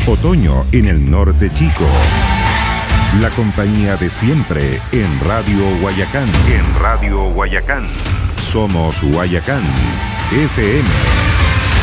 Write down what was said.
Otoño en el norte chico. La compañía de siempre en Radio Guayacán. Somos Guayacán FM.